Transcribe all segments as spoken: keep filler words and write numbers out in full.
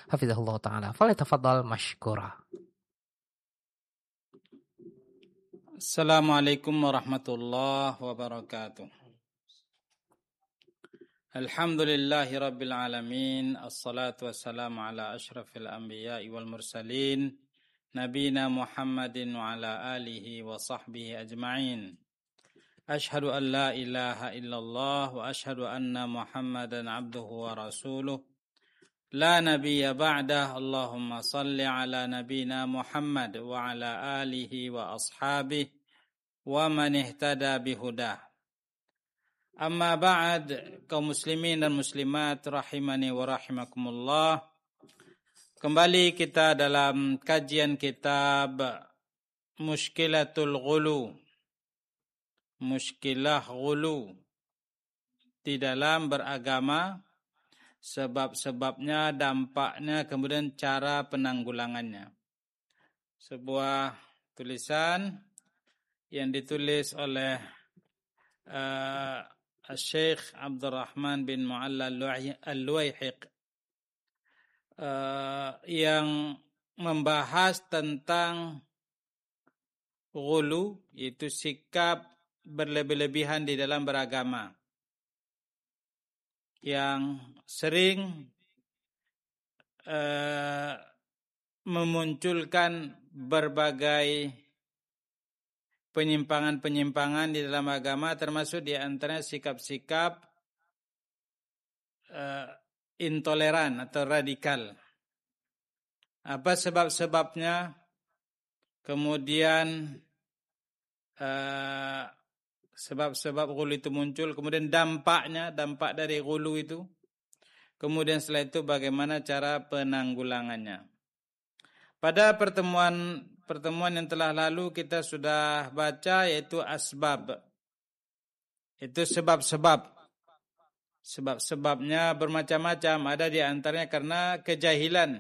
hafizahullah taala. Falyatafaddal mashkura. Assalamualaikum warahmatullahi wabarakatuh. Alhamdulillahi rabbil alamin. Assalatu wassalamu ala ashrafil anbiya'i wal mursalin. Nabina Muhammadin wa ala alihi wa sahbihi ajma'in. Ashhadu an la ilaha illallah wa ashhadu anna Muhammadan abduhu wa rasuluh. La nabiyya ba'dah. Allahumma salli ala nabina Muhammad wa ala alihi wa ashabihi wa man ihtada bihudah. Amma ba'd, kaum muslimin dan muslimat rahimani wa rahimakumullah. Kembali kita dalam kajian kitab Mushkilatul Ghulu. Mushkilah Ghulu di dalam beragama, sebab-sebabnya, dampaknya, kemudian cara penanggulangannya. Sebuah tulisan yang ditulis oleh uh, Syekh Abdurrahman bin Mu'alla Al-Luwaihiq uh, yang membahas tentang ghulu, yaitu sikap berlebih-lebihan di dalam beragama, yang sering uh, memunculkan berbagai penyimpangan-penyimpangan di dalam agama, termasuk di antaranya sikap-sikap uh, intoleran atau radikal. Apa sebab-sebabnya? Kemudian uh, sebab-sebab ghulu itu muncul, kemudian dampaknya, dampak dari ghulu itu. Kemudian setelah itu bagaimana cara penanggulangannya. Pada pertemuan pertemuan yang telah lalu kita sudah baca, yaitu asbab. Itu sebab-sebab. Sebab-sebabnya bermacam-macam. Ada di antaranya karena kejahilan,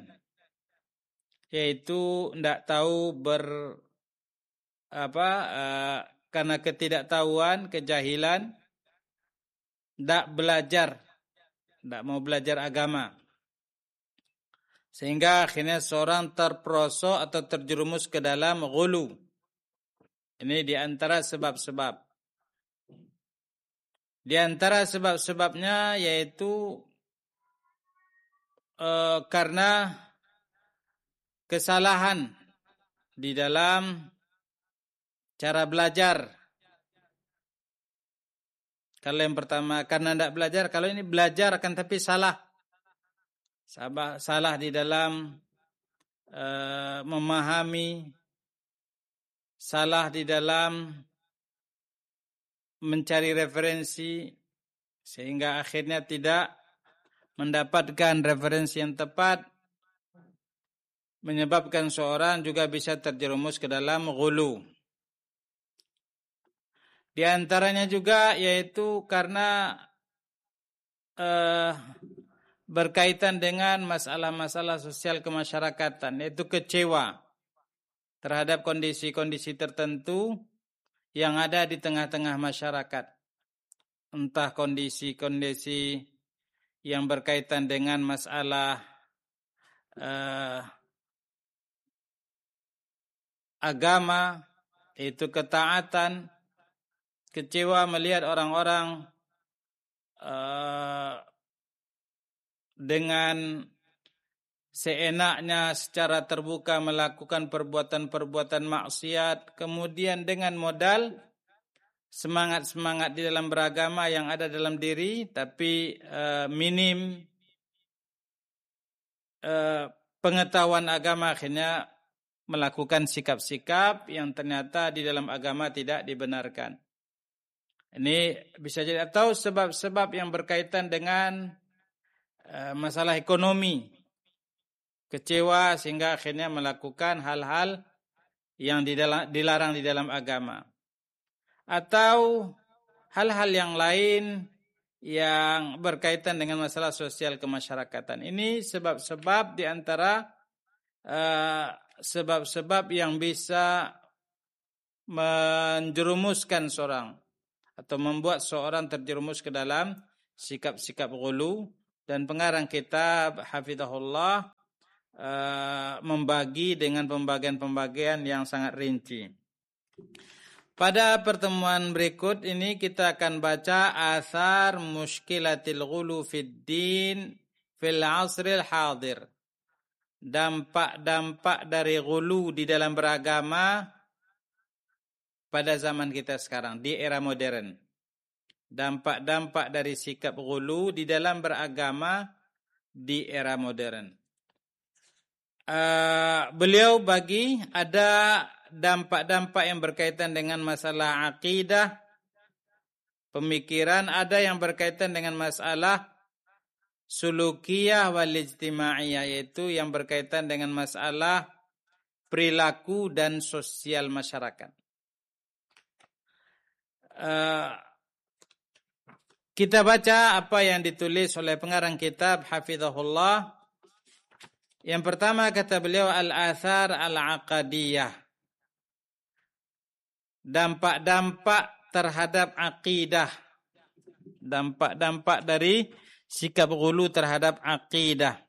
yaitu tidak tahu ber apa uh, karena ketidaktahuan, kejahilan, tidak belajar, tidak mau belajar agama. Sehingga akhirnya seorang terperosok atau terjerumus ke dalam ghulu. Ini di antara sebab-sebab. Di antara sebab-sebabnya yaitu uh, karena kesalahan di dalam cara belajar. Kalau yang pertama karena tidak belajar, kalau ini belajar akan tapi salah. Salah, salah di dalam uh, memahami, salah di dalam mencari referensi, sehingga akhirnya tidak mendapatkan referensi yang tepat, menyebabkan seorang juga bisa terjerumus ke dalam ghulu. Di antaranya juga yaitu karena uh, berkaitan dengan masalah-masalah sosial kemasyarakatan, yaitu kecewa terhadap kondisi-kondisi tertentu yang ada di tengah-tengah masyarakat. Entah kondisi-kondisi yang berkaitan dengan masalah uh, agama, yaitu ketaatan, kecewa melihat orang-orang uh, dengan seenaknya secara terbuka melakukan perbuatan-perbuatan maksiat, kemudian dengan modal semangat-semangat di dalam beragama yang ada dalam diri, tapi uh, minim uh, pengetahuan agama, akhirnya melakukan sikap-sikap yang ternyata di dalam agama tidak dibenarkan. Ini bisa jadi, atau sebab-sebab yang berkaitan dengan masalah ekonomi, kecewa sehingga akhirnya melakukan hal-hal yang dilarang di dalam agama, atau hal-hal yang lain yang berkaitan dengan masalah sosial kemasyarakatan. Ini sebab-sebab di antara uh, sebab-sebab yang bisa menjerumuskan seorang atau membuat seorang terjerumus ke dalam sikap-sikap ghulu. Dan pengarang kitab hafizahullah uh, membagi dengan pembagian-pembagian yang sangat rinci. Pada pertemuan berikut ini kita akan baca asar muskilatil ghulu fid din fil asril hadir. Dampak-dampak dari ghulu di dalam beragama pada zaman kita sekarang, di era modern. Dampak-dampak dari sikap ghulu di dalam beragama di era modern. Uh, beliau bagi ada dampak-dampak yang berkaitan dengan masalah akidah, pemikiran, ada yang berkaitan dengan masalah sulukiyah wal ijtimaiyah, yaitu yang berkaitan dengan masalah perilaku dan sosial masyarakat. Uh, kita baca apa yang ditulis oleh pengarang kitab hafizahullah. Yang pertama kata beliau al-athar al-aqadiyah. Dampak-dampak terhadap akidah. Dampak-dampak dari sikap ghulu terhadap akidah.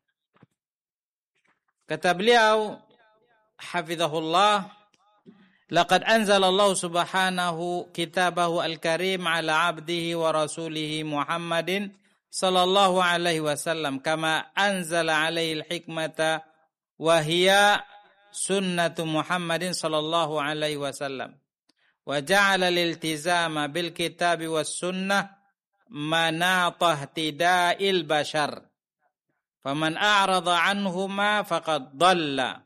Kata beliau hafizahullah, laqad anzalallahu subhanahu kitabahu al-karim ala abdihi wa rasulihi Muhammadin sallallahu alaihi wasallam kama anzala alaihi al-hikmata wa hiya sunnatu Muhammadin sallallahu alaihi wasallam. Wa ja'ala al-iltizama bil kitabi was sunnah manatah tida'il bashar. Faman a'rada anhuma faqad dhalla.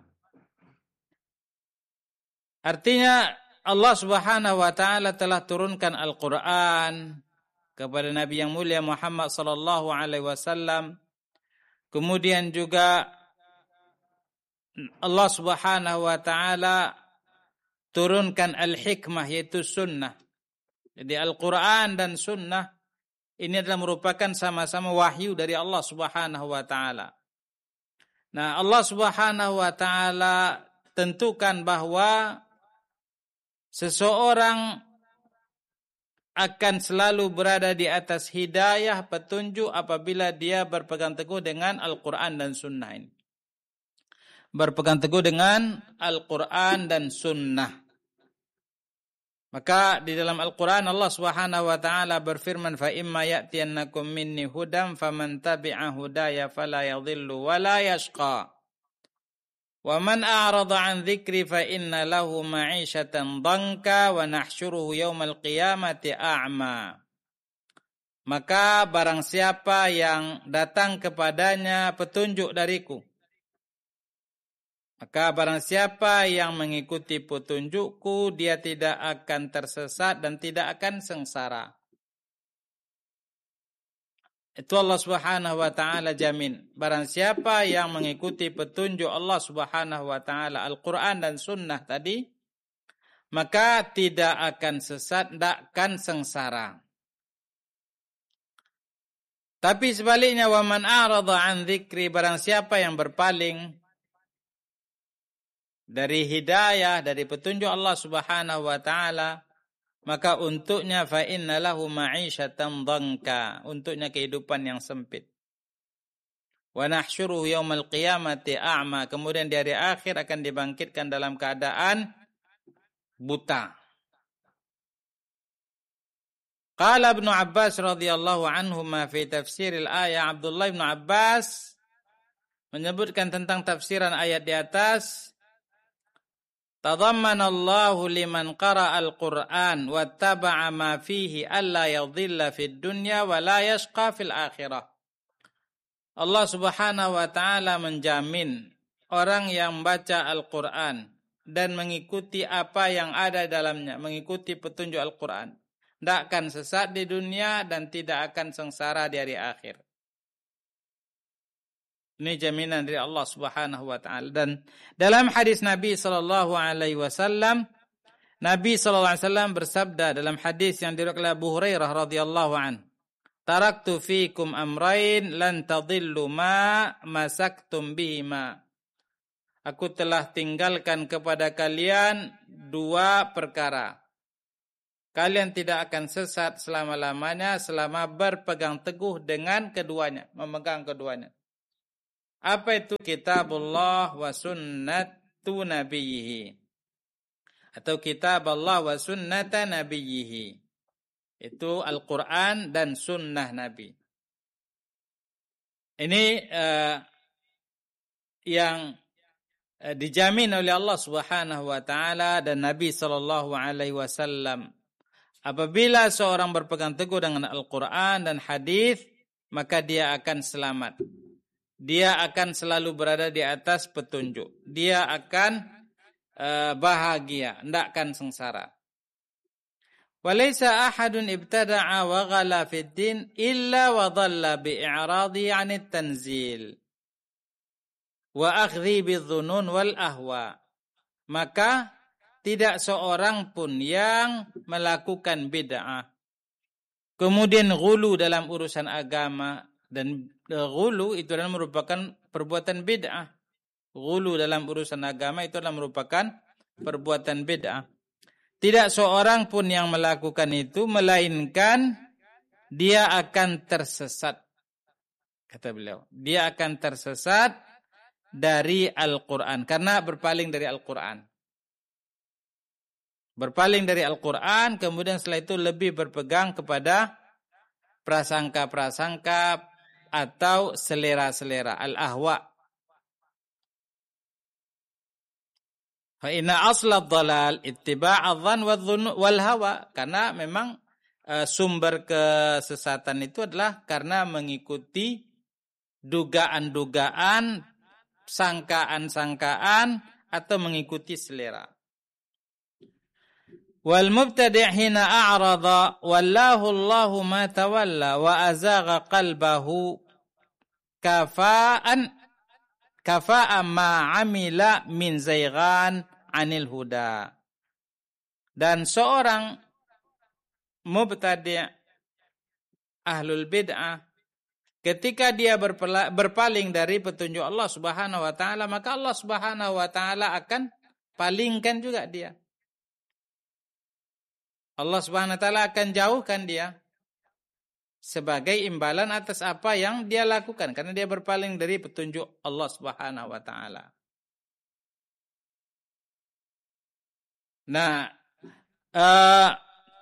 Artinya Allah Subhanahu wa taala telah turunkan Al-Qur'an kepada Nabi yang mulia Muhammad sallallahu alaihi wasallam. Kemudian juga Allah Subhanahu wa taala turunkan al-hikmah, yaitu sunnah. Jadi Al-Quran dan sunnah ini adalah merupakan sama-sama wahyu dari Allah Subhanahu wa taala. Nah, Allah Subhanahu wa taala tentukan bahwa seseorang akan selalu berada di atas hidayah, petunjuk apabila dia berpegang teguh dengan Al-Quran dan sunnah ini. Berpegang teguh dengan Al-Quran dan sunnah. Maka di dalam Al-Quran Allah Subhanahu wa taala berfirman, fa imma ya'tiyannakum minni hudam faman tabi'a hudaya fala yadhillu wa la yashqa. Wa man a'rada 'an dzikri fa inna lahu ma'isyatan dhanka wa nahsyuruhu yaumal qiyamati a'ma. Maka barang siapa yang datang kepadanya petunjuk dariku, maka barang siapa yang mengikuti petunjukku, dia tidak akan tersesat dan tidak akan sengsara. Itu Allah Subhanahu wa taala jamin. Barang siapa yang mengikuti petunjuk Allah Subhanahu wa taala, Al-Qur'an dan sunnah tadi, maka tidak akan sesat, tidak akan sengsara. Tapi sebaliknya, wa man a'rada 'an dzikri, barang siapa yang berpaling dari hidayah, dari petunjuk Allah Subhanahu wa taala, maka untuknya fa inna lahu ma'isyatan dhanka, untuknya kehidupan yang sempit. Wa nahsyuruhu yaumal qiyamati a'ma, kemudian di hari akhir akan dibangkitkan dalam keadaan buta. Qala Ibnu Abbas radhiyallahu anhuma fi tafsiril ayat, Abdullah bin Abbas menyebutkan tentang tafsiran ayat di atas, tadammanallahu liman qara'al Qur'an wattaba'a ma fihi alla yadhilla fid dunya wa la yashqa fil akhirah. Allah Subhanahu wa taala menjamin orang yang membaca Al-Qur'an dan mengikuti apa yang ada dalamnya, mengikuti petunjuk Al-Qur'an, tidak akan sesat di dunia dan tidak akan sengsara di hari akhir. Ini jaminan dari Allah Subhanahu wa taala. Dan dalam hadis Nabi sallallahu alaihi wasallam, Nabi sallallahu alaihi wasallam bersabda dalam hadis yang diriwayatkan oleh Abu Hurairah radhiyallahu an, "Taraktu fikum amrayn lan tadhillu ma masaktum bihima." Aku telah tinggalkan kepada kalian dua perkara. Kalian tidak akan sesat selama-lamanya selama berpegang teguh dengan keduanya, memegang keduanya. Apa itu kitabullah wa sunnatu nabiyhi? Atau kitab Allah wa sunnata nabiyhi. Itu Al-Quran dan sunnah Nabi. Ini uh, yang uh, dijamin oleh Allah Subhanahu wa taala dan Nabi sallallahu alaihi wasallam. Apabila seorang berpegang teguh dengan Al-Quran dan hadis, maka dia akan selamat. Dia akan selalu berada di atas petunjuk. Dia akan uh, bahagia, tidak akan sengsara. Walaysa ahadun ibtada'a wa ghala fid din illa wa dhalla bi'iradi 'anit tanzil wa akhdhi bidhunun wal ahwa. Maka tidak seorang pun yang melakukan bid'ah kemudian ghulu dalam urusan agama, dan ghulu itu adalah merupakan perbuatan bid'ah. Ghulu dalam urusan agama itu adalah merupakan perbuatan bid'ah. Tidak seorang pun yang melakukan itu melainkan dia akan tersesat. Kata beliau, dia akan tersesat dari Al-Quran karena berpaling dari Al-Quran. Berpaling dari Al-Quran, kemudian setelah itu lebih berpegang kepada prasangka-prasangka atau selera-selera, al-ahwa. Fa inna asla dhalal ittiba'adh-dhann wal hawa, karena memang e, sumber kesesatan itu adalah karena mengikuti dugaan-dugaan, sangkaan-sangkaan atau mengikuti selera. Wal mubtadi' hina a'rada wallahu Allahu ma tawalla wa azagha qalbahu kafa'an kafa'a ma 'amila min zayghan 'anil huda. Dan seorang mubtadi' ahlul bid'ah ketika dia berpaling dari petunjuk Allah Subhanahu wa taala, maka Allah Subhanahu wa taala akan palingkan juga dia. Allah Subhanahu wa taala akan jauhkan dia sebagai imbalan atas apa yang dia lakukan karena dia berpaling dari petunjuk Allah Subhanahu wa taala. Nah, uh,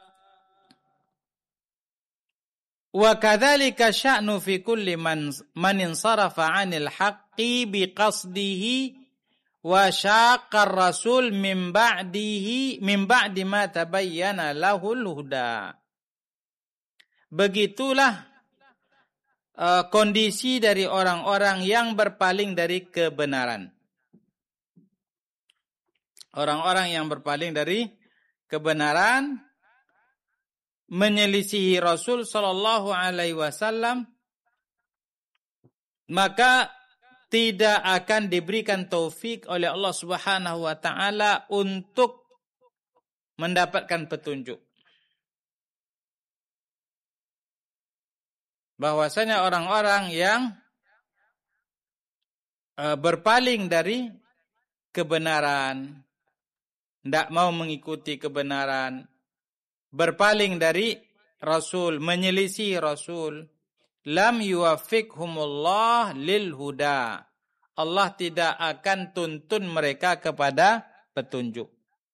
wa kadzalika sya'nu fi kulli man man insarafa 'anil haqqi biqasdihi wa syaqqar rasul min ba'dihi min ba'di ma tabayyana lahul huda. Begitulah uh, kondisi dari orang-orang yang berpaling dari kebenaran. Orang-orang yang berpaling dari kebenaran, menyelisihi Rasul sallallahu alaihi wasallam, maka tidak akan diberikan taufik oleh Allah Subhanahu wa taala untuk mendapatkan petunjuk. Bahwasanya orang-orang yang uh, berpaling dari kebenaran, tidak mau mengikuti kebenaran, berpaling dari Rasul, menyelisih Rasul, lam yuwaffiqhumullah lil huda. Allah tidak akan tuntun mereka kepada petunjuk.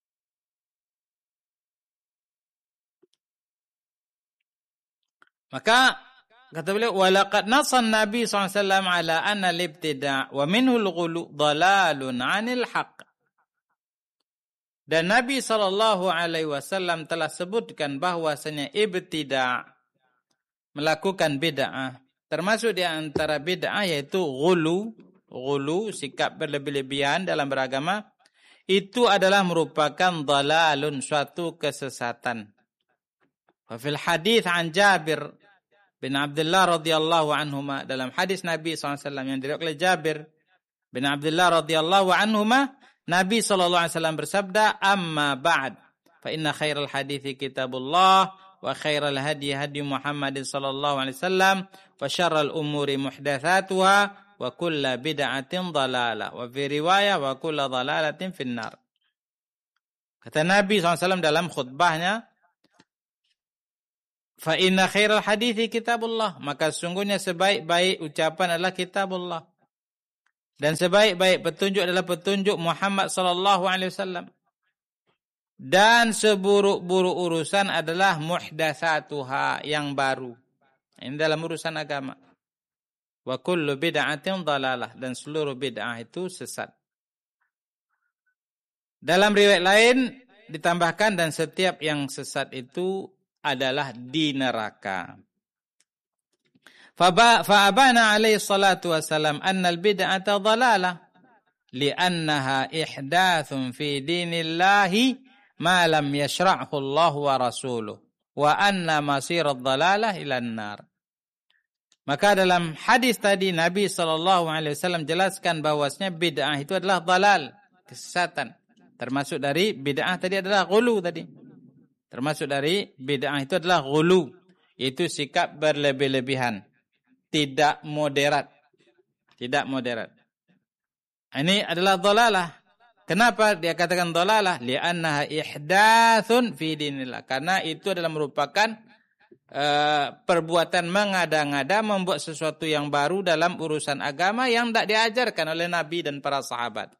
Maka kata beliau, walaqad nasan Nabi sallallahu alaihi wasallam ala anna al-ibtida' wa minhu al-ghulu dhalalun 'anil haqq. Dan Nabi sallallahu alaihi wasallam telah sebutkan bahwasanya ibtida', melakukan bid'ah, termasuk di antara bid'ah yaitu ghulu, ghulu, sikap berlebih-lebihan dalam beragama, itu adalah merupakan dhalalun, suatu kesesatan. Wa fil hadits an Jabir bin Abdullah radhiyallahu anhuma, dalam hadis Nabi sallallahu alaihi wasallam yang diriwayatkan oleh Jabir bin Abdullah radhiyallahu anhuma, Nabi sallallahu alaihi wasallam bersabda, amma ba'd fa inna khairal hadithi kitabullah wa khairal hadi hadi Muhammadin sallallahu alaihi wasallam wa syarrul umuri muhdatsatuha wa kullu bid'atin dhalalah wa fi riwayah wa kullu dhalalatin finnar. Kata Nabi sallallahu alaihi wasallam dalam khutbahnya, fa inna khairal hadithi kitabullah, maka sesungguhnya sebaik-baik ucapan adalah kitabullah. Dan sebaik-baik petunjuk adalah petunjuk Muhammad sallallahu alaihi wasallam. Dan seburuk-buruk urusan adalah muhdatsatuha, yang baru. Ini dalam urusan agama. Wa kullu bid'atin dhalalah, dan seluruh bid'ah itu sesat. Dalam riwayat lain ditambahkan, dan setiap yang sesat itu adalah di neraka. Fa'abana alaihi salatu wassalam anna al-bid'ata dhalalah li'annaha ihdathun fi dinillahi ma lam yashra'hu Allah wa rasuluh wa anna masir ad-dhalalah ila an-nar. Maka dalam hadis tadi Nabi sallallahu alaihi wasallam jelaskan bahwasanya bid'ah itu adalah dhalal, kesesatan. Termasuk dari bid'ah tadi adalah ghulu tadi. Termasuk dari bid'ah itu adalah ghulu, itu sikap berlebih-lebihan. Tidak moderat. Tidak moderat. Ini adalah dhalalah. Kenapa dia katakan dhalalah? Li'annaha ihdatsun fi dinillah. Karena itu adalah merupakan uh, perbuatan mengada-ngada, membuat sesuatu yang baru dalam urusan agama yang tidak diajarkan oleh Nabi dan para sahabat.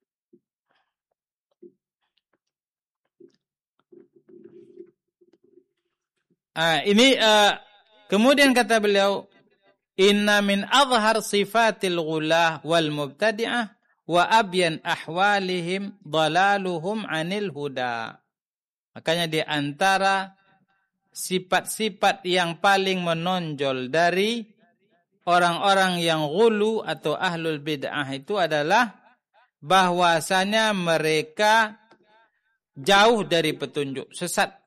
Uh, ini uh, kemudian kata beliau, inna min azhar sifatil ghulah wal mubtadi'ah wa abyan ahwalihim dhalaluhum anil huda. Makanya di antara sifat-sifat yang paling menonjol dari orang-orang yang ghulu atau ahlul bid'ah itu adalah bahwasanya mereka jauh dari petunjuk, sesat.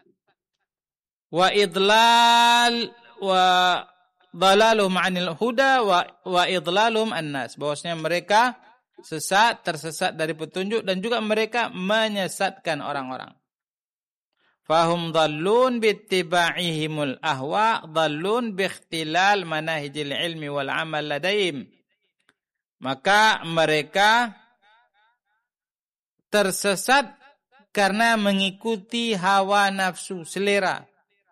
Wa idlal wa dhalalum anil huda wa, wa idlalum annas. Bahwasanya mereka sesat, tersesat dari petunjuk, dan juga mereka menyesatkan orang-orang. Fahum dhallun bittiba'ihimul ahwa, dhallun biikhtilal manahijil ilmi wal amal ladaim. Maka mereka tersesat karena mengikuti hawa nafsu, selera.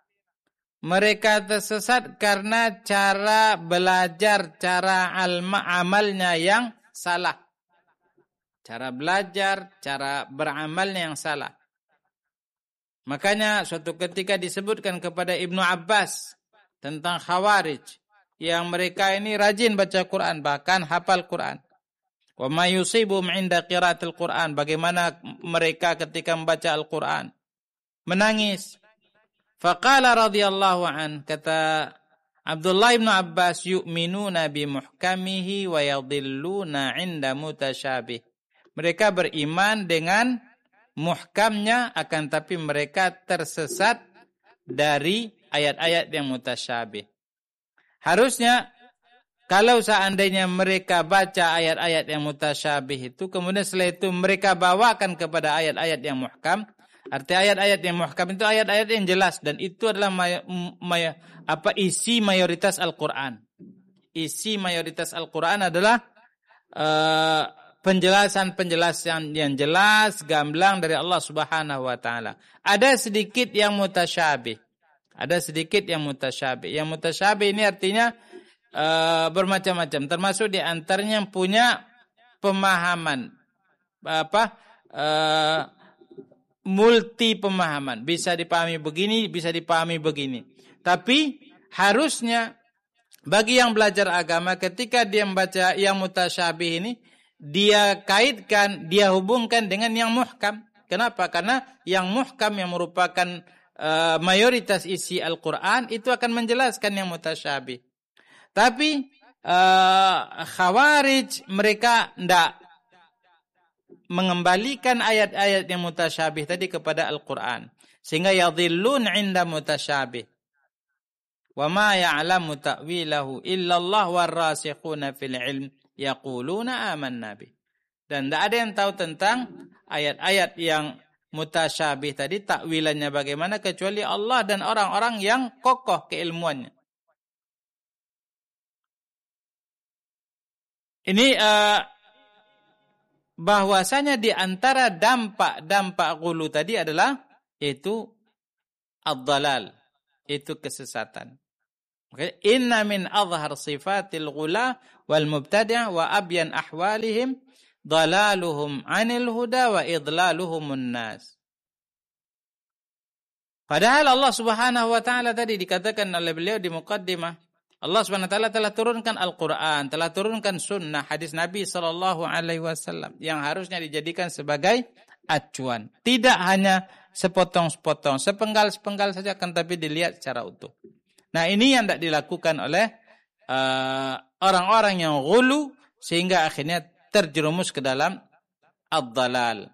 Mereka tersesat karena cara belajar, cara amalnya yang salah. Cara belajar, cara beramalnya yang salah. Makanya suatu ketika disebutkan kepada Ibnu Abbas tentang Khawarij, yang mereka ini rajin baca Quran, bahkan hafal Quran. Wa ma yusibum 'inda qiraatil Quran, bagaimana mereka ketika membaca Al-Quran menangis. Faqala radhiyallahu an, kata Abdullah bin Abbas, yu'minuna bi muhkamihi wa yadhilluna 'inda mutasyabih. Mereka beriman dengan muhkamnya, akan tapi mereka tersesat dari ayat-ayat yang mutasyabih. Harusnya kalau seandainya mereka baca ayat-ayat yang mutasyabih itu, kemudian setelah itu mereka bawakan kepada ayat-ayat yang muhkam. Arti ayat-ayat yang muhkam itu ayat-ayat yang jelas, dan itu adalah may, may, apa isi mayoritas Al-Qur'an. Isi mayoritas Al-Qur'an adalah uh, penjelasan-penjelasan yang jelas, gamblang dari Allah Subhanahu wa taala. Ada sedikit yang mutasyabih. Ada sedikit yang mutasyabih. Yang mutasyabih ini artinya uh, bermacam-macam, termasuk di antaranya yang punya pemahaman apa uh, multi pemahaman, bisa dipahami begini, bisa dipahami begini. Tapi harusnya bagi yang belajar agama, ketika dia membaca yang mutasyabih ini, dia kaitkan, dia hubungkan dengan yang muhkam. Kenapa? Karena yang muhkam yang merupakan uh, mayoritas isi Al-Quran itu akan menjelaskan yang mutasyabih. Tapi uh, Khawarij mereka tidak mengembalikan ayat-ayat yang mutasyabih tadi kepada Al-Quran, sehingga yadhillun 'inda mutasyabih. Wa ma ya'lamu ta'wilahu illallah warrasikhuna fil ilm yaquluna amanna bih. Dan tidak ada yang tahu tentang ayat-ayat yang mutasyabih tadi, takwilannya bagaimana, kecuali Allah dan orang-orang yang kokoh keilmuannya. Ini uh, bahwasanya di antara dampak-dampak ghulu tadi adalah itu ad-dhalal, itu kesesatan. Okay. Inna min azhar sifatil ghula wal mubtadi'ah wa abyan ahwalihim dalaluhum 'anil huda wa idlaluhumun nas. Padahal Allah Subhanahu wa taala tadi dikatakan oleh beliau di muqaddimah, Allah Subhanahu wa taala telah turunkan Al-Qur'an, telah turunkan sunnah, hadis Nabi sallallahu alaihi wasallam yang harusnya dijadikan sebagai acuan. Tidak hanya sepotong-sepotong, sepenggal-sepenggal saja, akan tapi dilihat secara utuh. Nah, ini yang tidak dilakukan oleh uh, orang-orang yang ghulu sehingga akhirnya terjerumus ke dalam ad-dhalal.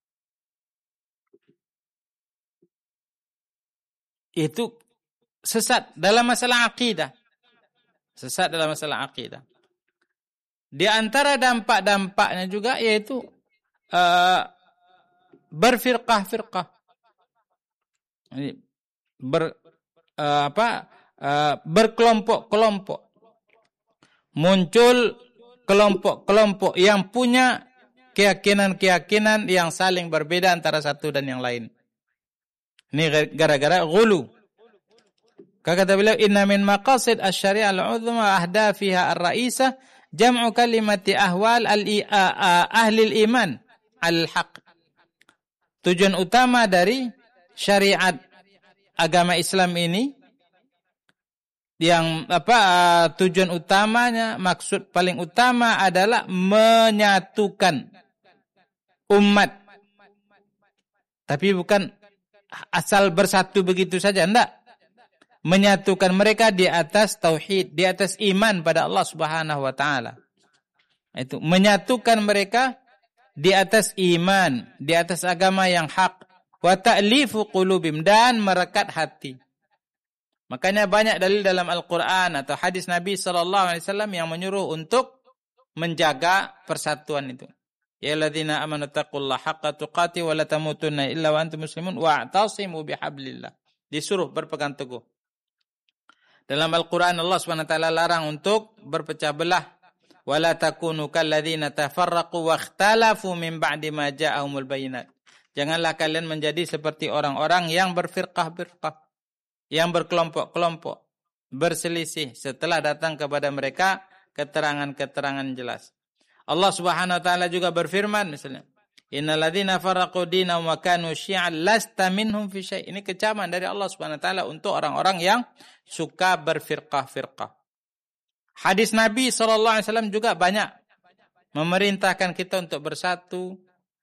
Itu sesat dalam masalah akidah. Sesat dalam masalah akidah. Di antara dampak-dampaknya juga yaitu uh, berfirqah-firqah. Ini ber uh, apa? Uh, berkelompok-kelompok. Muncul kelompok-kelompok yang punya keyakinan-keyakinan yang saling berbeda antara satu dan yang lain. Ini gara-gara ghulu. Kata beliau, inna min maqasid asy-syari'ah al-'uzma ahdafiha ar-ra'isah jam'u kalimati ahwal ahli al-iman al-haq. Tujuan utama dari syariat agama Islam ini, yang apa tujuan utamanya, maksud paling utama adalah menyatukan umat. Tapi bukan asal bersatu begitu saja, enggak. Menyatukan mereka di atas tauhid, di atas iman pada Allah Subhanahu wa taala. Itu menyatukan mereka di atas iman, di atas agama yang hak, wa ta'lifu qulubim, dan merekat hati. Makanya banyak dalil dalam Al-Qur'an atau hadis Nabi sallallahu alaihi wasallam yang menyuruh untuk menjaga persatuan itu. Ya alladzina amanu taqullaha haqqa tuqatih wa la tamutunna illa wa antum muslimun wa'tasimu bihablillah. Disuruh berpegang teguh. Dalam Al-Qur'an Allah Subhanahu wa taala larang untuk berpecah belah. Wa la takunu kalladzina tafarraqu wa ikhtalafu min ba'di ma ja'ahumul bayyinat. Janganlah kalian menjadi seperti orang-orang yang berfirqah-firqah, yang berkelompok-kelompok, berselisih setelah datang kepada mereka keterangan-keterangan jelas. Allah Subhanahu wa taala juga berfirman misalnya, innal ladzina farraqu dinahum wa kanu syi'an lasta minhum fi syai'. Ini kecaman dari Allah Subhanahu wa taala untuk orang-orang yang suka berfirqah-firqah. Hadis Nabi sallallahu alaihi wasallam juga banyak memerintahkan kita untuk bersatu,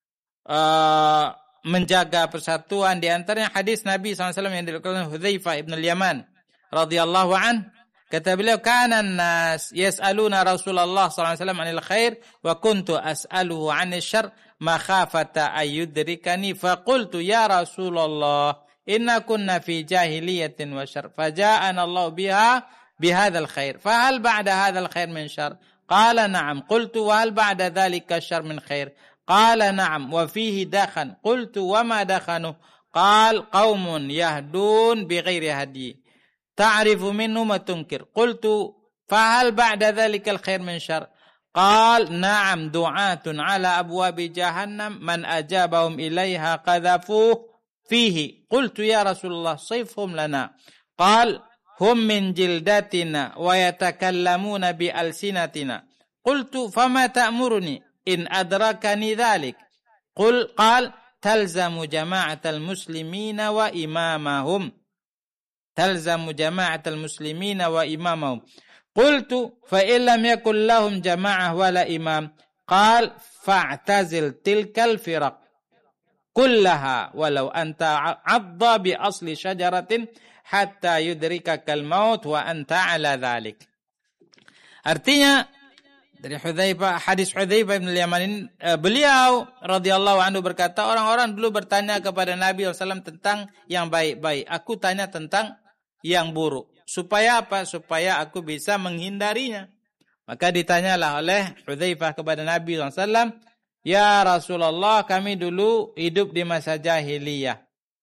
uh, menjaga persatuan. Di antaranya hadis Nabi sallallahu alaihi wasallam yang diriwayatkan Hudzaifah ibn al-Yaman radhiyallahu an, kata beliau, kana an-nas yas'aluna Rasulullah sallallahu alaihi wasallam 'anil khair wa kuntu as'aluhu 'anil syarr makhafata ayyudrikani fa qultu ya Rasulullah inna kunna fi jahiliyatin wa syarr faja'ana Allah biha bihadzal khair fa hal ba'da hadzal khair min syarr qala na'am qultu wa hal ba'da dzalika syarr min khair qala na'am wa fihi dakhan qultu wa ma dakhanu qal qaumun yahdun bighairi hadi ta'rifu minhu ma tunkir qultu fa hal ba'da dhalika al-khair min syarr qal na'am du'atun ala abwabi jahannam man ajabahum ilaiha qadhafu fihi qultu ya Rasulullah sifhum lana qal hum min jildatina wa yatakallamuna bi alsinatina qultu fama ta'muruni in adrakani dhalik qul qal talzamu jama'atal muslimina wa imamahum talzamu jama'atal muslimina wa imamahum qultu fa illam yakul lahum jama'ah wala imam qal fa'tazil tilkal firaq kullaha walau anta 'adda bi asli syajaratin hatta yudrikakal maut wa anta 'ala dhalik. Artinya dari Hudzaifah, hadis Hudzaifah bin al-Yaman ini, beliau radhiyallahu anhu berkata, orang-orang dulu bertanya kepada Nabi sallallahu alaihi wasallam tentang yang baik-baik. Aku tanya tentang yang buruk. Supaya apa? Supaya aku bisa menghindarinya. Maka ditanyalah oleh Hudzaifah kepada Nabi sallallahu alaihi wasallam, ya Rasulullah, kami dulu hidup di masa jahiliyah.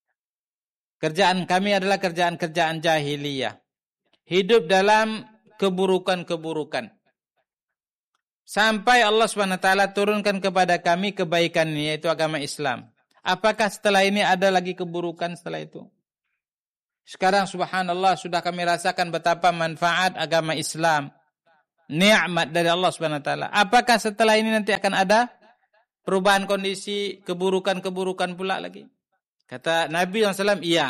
Kerjaan kami adalah kerjaan-kerjaan jahiliyah. Hidup dalam keburukan-keburukan. Sampai Allah subhanahu wa taala turunkan kepada kami kebaikan ini, yaitu agama Islam. Apakah setelah ini ada lagi keburukan setelah itu? Sekarang subhanallah sudah kami rasakan betapa manfaat agama Islam. nikmat dari Allah Subhanahu wa taala. Apakah setelah ini nanti akan ada perubahan kondisi, keburukan-keburukan pula lagi? Kata Nabi shallallahu alaihi wasallam, iya.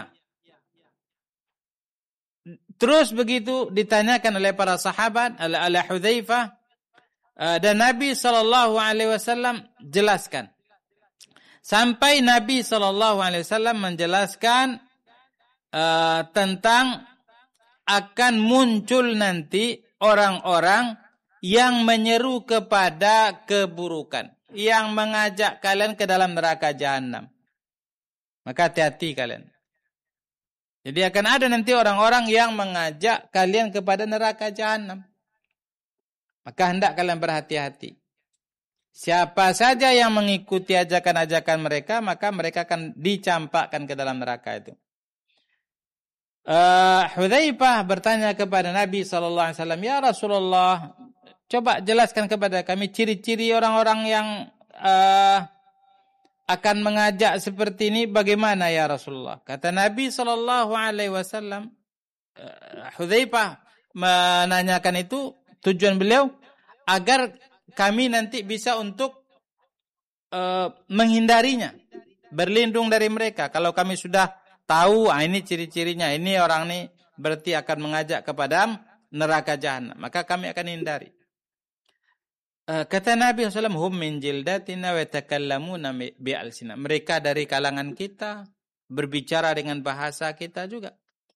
Terus begitu ditanyakan oleh para sahabat, oleh Hudzaifah, dan Nabi shallallahu alaihi wasallam jelaskan. Sampai Nabi shallallahu alaihi wasallam menjelaskan uh, tentang akan muncul nanti orang-orang yang menyeru kepada keburukan, yang mengajak kalian ke dalam neraka jahanam. Maka hati-hati kalian. Jadi akan ada nanti orang-orang yang mengajak kalian kepada neraka jahanam. Maka hendak kalian berhati-hati. Siapa saja yang mengikuti ajakan-ajakan mereka, maka mereka akan dicampakkan ke dalam neraka itu. Uh, Hudzaifah bertanya kepada Nabi sallallahu alaihi wasallam, "Ya Rasulullah, coba jelaskan kepada kami ciri-ciri orang-orang yang uh, akan mengajak seperti ini bagaimana ya Rasulullah?" Kata Nabi sallallahu alaihi wasallam, uh, Hudzaifah menanyakan itu tujuan beliau agar kami nanti bisa untuk uh, menghindarinya, berlindung dari mereka. Kalau kami sudah tahu, ah, ini ciri-cirinya, ini orang ini berarti akan mengajak kepada neraka jahanam, maka kami akan hindari. Uh, kata Nabi shallallahu alaihi wasallam, hum min jildatina wa yatakallamuna bi'alsina. Mereka dari kalangan kita, berbicara dengan bahasa kita juga.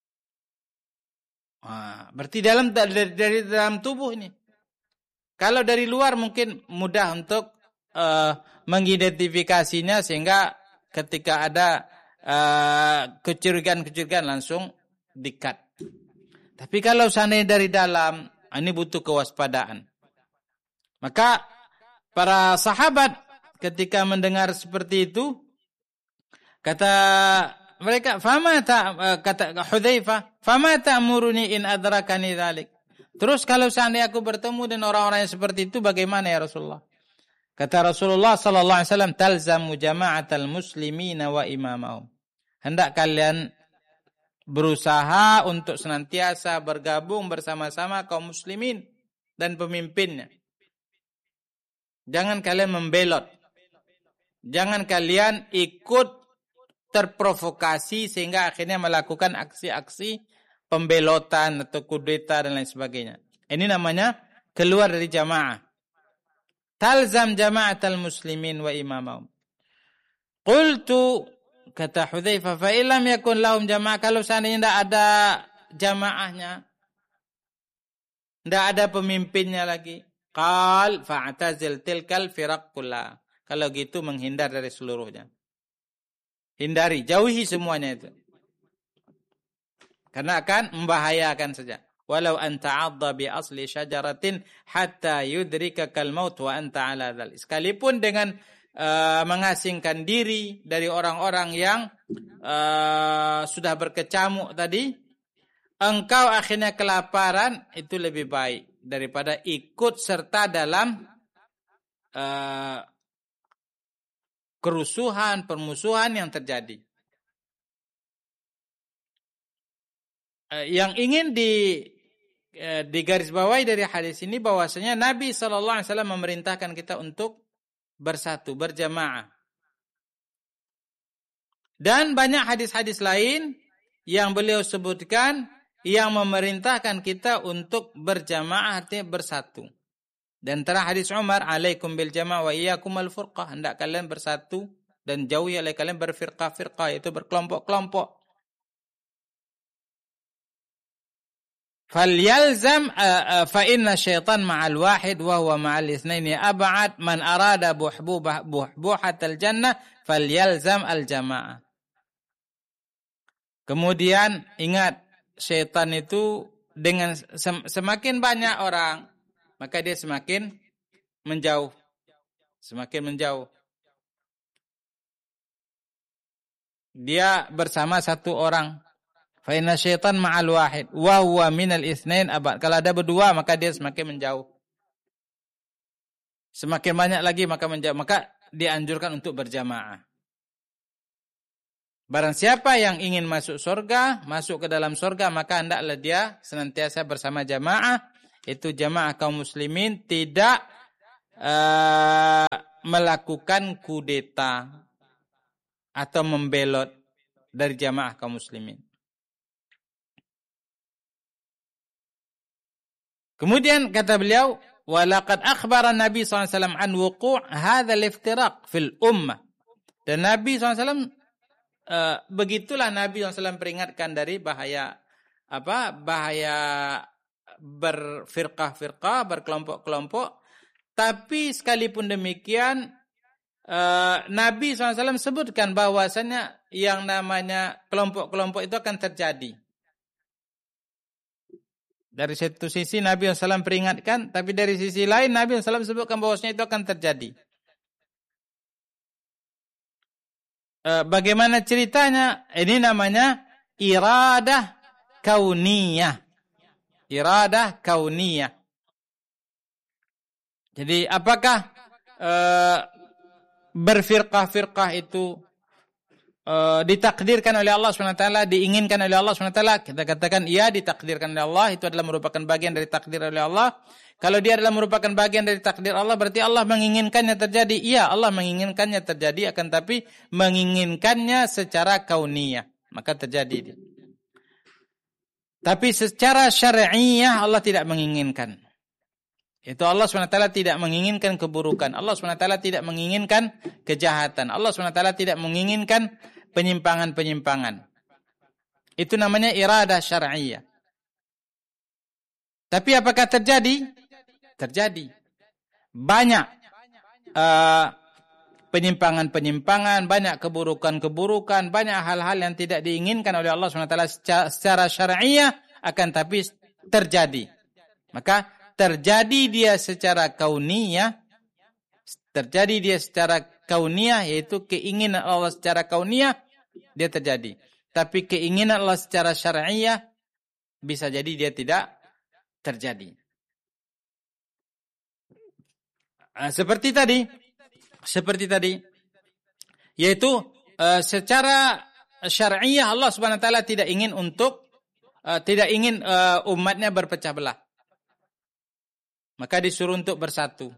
Nah, berarti dalam dari, dari dalam tubuh ini. Kalau dari luar mungkin mudah untuk uh, mengidentifikasinya, sehingga ketika ada Uh, kecurigaan-kecurigaan langsung di-cut. Tapi kalau seandainya dari dalam, ini butuh kewaspadaan. Maka para sahabat ketika mendengar seperti itu, kata mereka, "Fama ta," uh, kata Hudzaifah, "Fama ta'muruni in adrakani dzalik." Terus kalau seandainya aku bertemu dengan orang-orang yang seperti itu, bagaimana ya Rasulullah? Kata Rasulullah sallallahu alaihi wasallam, "Talzamu jama'atal muslimina wa imamahum." Hendak kalian berusaha untuk senantiasa bergabung bersama-sama kaum muslimin dan pemimpinnya. Jangan kalian membelot. Jangan kalian ikut terprovokasi sehingga akhirnya melakukan aksi-aksi pembelotan atau kudeta dan lain sebagainya. Ini namanya keluar dari jamaah. Talzam jama'atal muslimin wa imamahum. Qultu, kata Hudzaifah, fa illam yakun lahum jamaah, kalau seandainya tidak ada jamaahnya, tidak ada pemimpinnya lagi, qal fa'tazil tilkal firaq kullah. Kalau gitu menghindar dari seluruhnya. Hindari, jauhi semuanya itu. Karena akan membahayakan saja. Walau anta 'adda bi asli syajaratin hatta yudrikakal maut wa anta 'ala dzalik. Sekalipun dengan Uh, mengasingkan diri dari orang-orang yang uh, sudah berkecamuk tadi, engkau akhirnya kelaparan, itu lebih baik daripada ikut serta dalam uh, kerusuhan, permusuhan yang terjadi. Uh, yang ingin di uh, digarisbawahi dari hadis ini bahwasanya Nabi sallallahu alaihi wasallam memerintahkan kita untuk bersatu, berjamaah. Dan banyak hadis-hadis lain yang beliau sebutkan yang memerintahkan kita untuk berjamaah, artinya bersatu. Dan antara hadis Umar, alaikum bil jamaah wa iyyakum al furqah, hendak kalian bersatu dan jauhi oleh kalian berfirqah-firqah, yaitu berkelompok-kelompok. Falyalzam fa inna syaitan ma'al wahid wa huwa ma'al itsnaini ab'ad man arada buhbubah buhbuhatal jannah falyalzam al jamaah. Kemudian ingat, syaitan itu dengan semakin banyak orang, maka dia semakin menjauh, semakin menjauh. Dia bersama satu orang. Fa inna syaitan ma'al wahid wa huwa minal itsnain abad. Kalau ada berdua maka dia semakin menjauh. Semakin banyak lagi maka menjauh. Maka dianjurkan untuk berjamaah. Barang siapa yang ingin masuk surga, masuk ke dalam surga, maka hendaklah dia senantiasa bersama jamaah. itu jamaah kaum muslimin tidak uh, melakukan kudeta atau membelot dari jamaah kaum muslimin. Kemudian kata beliau, walaqad akhbara Nabi sallallahu alaihi wasallam an wuqu' hadha al-iftiraq fil ummah. Dan Nabi sallallahu alaihi wasallam uh, begitulah Nabi sallallahu alaihi wasallam peringatkan dari bahaya apa? Bahaya berfirqah-firqah, berkelompok-kelompok. Tapi sekalipun demikian uh, Nabi sallallahu alaihi wasallam sebutkan bahwasanya yang namanya kelompok-kelompok itu akan terjadi. Dari satu sisi Nabi sallallahu alaihi wasallam peringatkan, tapi dari sisi lain Nabi sallallahu alaihi wasallam sebutkan bahwasanya itu akan terjadi. E, bagaimana ceritanya? Ini namanya iradah kauniyah. Iradah kauniyah. Jadi apakah e, berfirqah-firqah itu Uh, ditakdirkan oleh Allah subhanahu wa taala, diinginkan oleh Allah subhanahu wa taala? Kita katakan iya, ditakdirkan oleh Allah, itu adalah merupakan bagian dari takdir oleh Allah. Kalau dia adalah merupakan bagian dari takdir Allah, berarti Allah menginginkannya terjadi. Iya, Allah menginginkannya terjadi, akan tapi menginginkannya secara kauniyah, maka terjadi. Tapi secara syar'iyah Allah tidak menginginkan. Itu Allah subhanahu wa taala tidak menginginkan keburukan. Allah subhanahu wa taala tidak menginginkan kejahatan. Allah subhanahu wa taala tidak menginginkan penyimpangan-penyimpangan. Itu namanya iradah syar'iyah. Tapi apakah terjadi? Terjadi. Banyak uh, penyimpangan-penyimpangan, banyak keburukan-keburukan, banyak hal-hal yang tidak diinginkan oleh Allah subhanahu wa taala secara, secara syar'iyah, akan tapi terjadi. Maka terjadi dia secara kauniyah, terjadi dia secara kauniyah, yaitu keinginan Allah secara kauniyah, dia terjadi. Tapi keinginan Allah secara syar'iyah bisa jadi dia tidak terjadi. Uh, seperti tadi, seperti tadi, yaitu uh, secara syar'iyah Allah Subhanahu wa taala tidak ingin untuk uh, tidak ingin uh, umatnya berpecah belah. Maka disuruh untuk bersatu.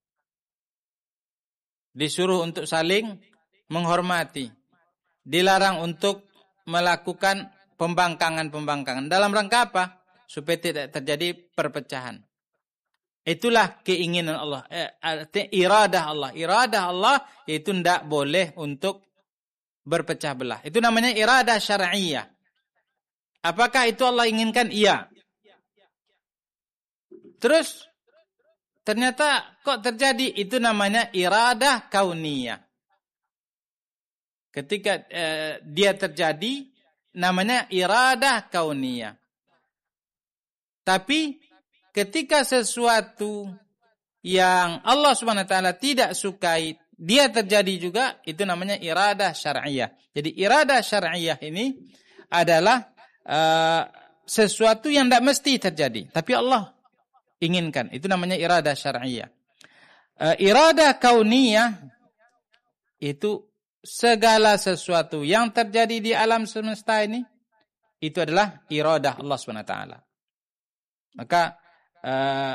Disuruh untuk saling menghormati. Dilarang untuk melakukan pembangkangan-pembangkangan. Dalam rangka apa? Supaya tidak terjadi perpecahan. Itulah keinginan Allah. Eh, artinya iradah Allah. Iradah Allah itu tidak boleh untuk berpecah belah. Itu namanya iradah syar'iyah. Apakah itu Allah inginkan? Iya. Terus ternyata kok terjadi? Itu namanya iradah kauniyah. Ketika eh, dia terjadi, namanya iradah kauniyah. Tapi ketika sesuatu yang Allah Subhanahu wa taala tidak sukai, dia terjadi juga, itu namanya iradah syar'iyah. Jadi iradah syar'iyah ini adalah uh, sesuatu yang tidak mesti terjadi, tapi Allah inginkan. Itu namanya iradah syar'iyah. Uh, iradah kauniyah itu segala sesuatu yang terjadi di alam semesta ini, itu adalah iradah Allah Subhanahu wa taala. Maka uh,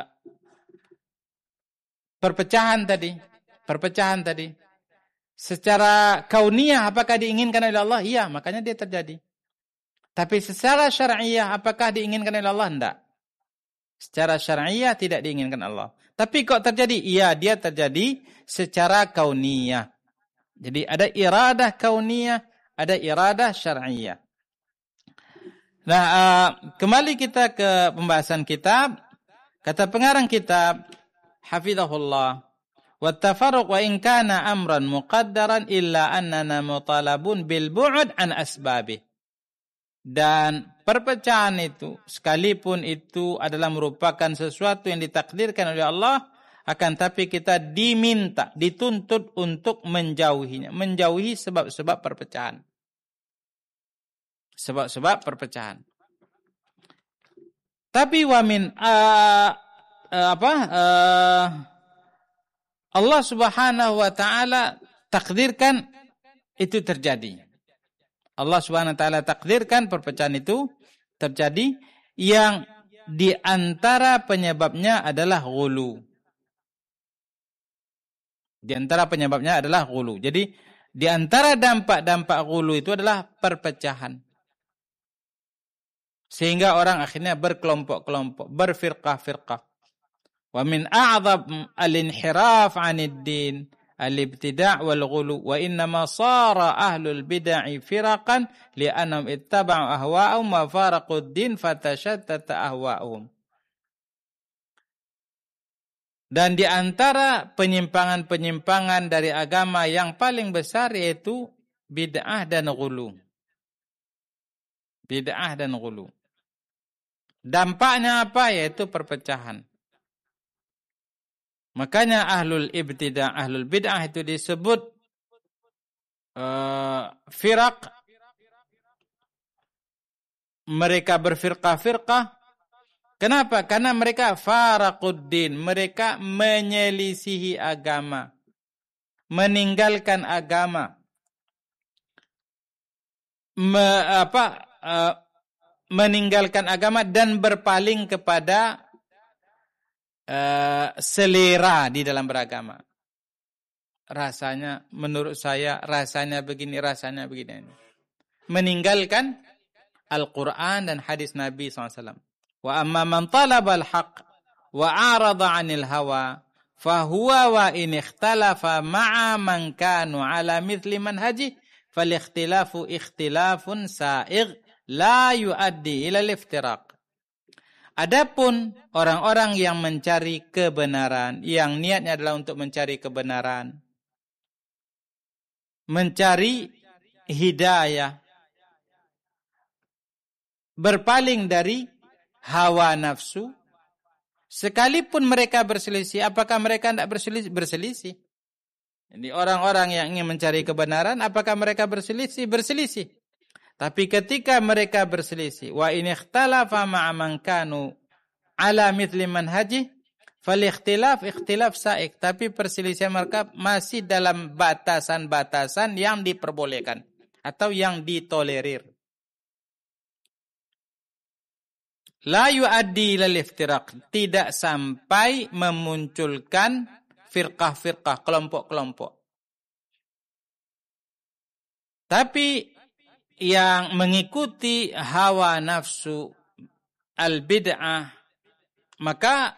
perpecahan tadi, perpecahan tadi, secara kauniyah apakah diinginkan oleh Allah? Iya, makanya dia terjadi. Tapi secara syar'iyah apakah diinginkan oleh Allah? Tidak. Secara syar'iyah tidak diinginkan Allah. Tapi kok terjadi? Iya, dia terjadi secara kauniyah. Jadi ada iradah kauniyah, ada iradah syar'iyah. Nah, uh, kembali kita ke pembahasan kitab. Kata pengarang kitab, hafizahullah, wa tafarruq wa in kana amran muqaddaran illa annana mutalabun bil bu'd an asbabih. Dan perpecahan itu, sekalipun itu adalah merupakan sesuatu yang ditakdirkan oleh Allah, akan tapi kita diminta, dituntut untuk menjauhinya, menjauhi sebab-sebab perpecahan. Sebab-sebab perpecahan. Tapi wamin uh, uh, apa uh, Allah Subhanahu wa taala takdirkan itu terjadi. Allah Subhanahu wa taala takdirkan perpecahan itu terjadi, yang di antara penyebabnya adalah ghulu. Di antara penyebabnya adalah ghulu. Jadi di antara dampak-dampak ghulu itu adalah perpecahan. Sehingga orang akhirnya berkelompok-kelompok, berfirqah-firqah. Wa min a'zam al-inhiraf 'anid din al-ibtida' wal ghulu wa innama sara ahlul bid'ah firaqan li'annahum ittaba'u ahwa'ahum wa faraqud din fatashattata ahwa'uhum. Dan di antara penyimpangan-penyimpangan dari agama yang paling besar yaitu bid'ah dan ghulu. Bid'ah dan ghulu. Dampaknya apa? Yaitu perpecahan. Makanya ahlul ibtidah, ahlul bid'ah itu disebut uh, firaq. Mereka berfirqah-firqah. Kenapa? Karena mereka faraquddin, mereka menyelisihi agama, meninggalkan agama, Me, apa, uh, meninggalkan agama dan berpaling kepada uh, selera di dalam beragama. Rasanya, menurut saya, rasanya begini, rasanya begini. Meninggalkan Al-Quran dan hadis Nabi shallallahu alaihi wasallam. Wa amma man talaba al-haq wa a'rada 'anil hawa fahuwa wa in ikhtalafa ma'a man kanu 'ala mithli manhaji fal-ikhtilafu ikhtilafun sa'igh la yuaddi ila al-iftiraq. Adapun orang-orang yang mencari kebenaran, yang niatnya adalah untuk mencari kebenaran, mencari hidayah, berpaling dari hawa nafsu, sekalipun mereka berselisih, apakah mereka tidak berselisih? Berselisih. Jadi orang-orang yang ingin mencari kebenaran, apakah mereka berselisih? Berselisih. Tapi ketika mereka berselisih, wa in ikhtalafa ma'a man kanu ala mithli manhaji, fal ikhtilaf ikhtilaf sa'ik. Tapi perselisihan mereka masih dalam batasan-batasan yang diperbolehkan atau yang ditolerir. La yu'addi ilal iftiraq, tidak sampai memunculkan firqah-firqah, kelompok-kelompok. Tapi yang mengikuti hawa nafsu al-bid'ah, maka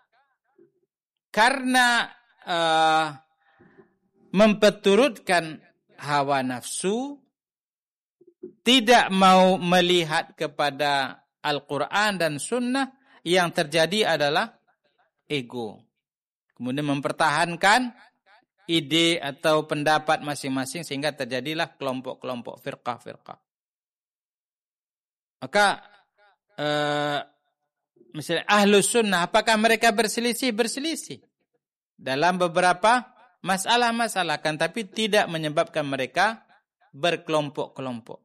karena uh, memperturutkan hawa nafsu, tidak mau melihat kepada Al-Quran dan Sunnah, yang terjadi adalah ego. Kemudian mempertahankan ide atau pendapat masing-masing sehingga terjadilah kelompok-kelompok firqah-firqah. Maka eh, misalnya Ahlus Sunnah, apakah mereka berselisih? Berselisih dalam beberapa masalah-masalah, kan tapi tidak menyebabkan mereka berkelompok-kelompok.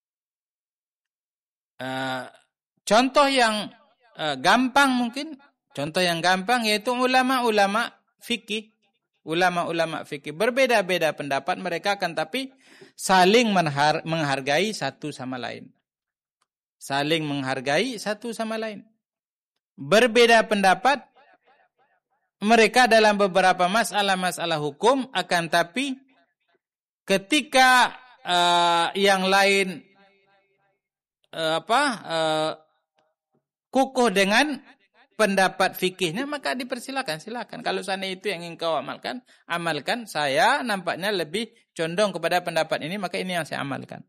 Eh, Contoh yang uh, gampang mungkin, contoh yang gampang yaitu ulama-ulama fikih, ulama-ulama fikih berbeda-beda pendapat mereka, kan tapi saling menghar- menghargai satu sama lain, saling menghargai satu sama lain. Berbeda pendapat mereka dalam beberapa masalah-masalah hukum, akan tapi ketika uh, yang lain uh, apa uh, kukuh dengan pendapat fikihnya, maka dipersilakan, silakan. Kalau sana itu yang ingin kau amalkan, amalkan. Saya nampaknya lebih condong kepada pendapat ini, maka ini yang saya amalkan.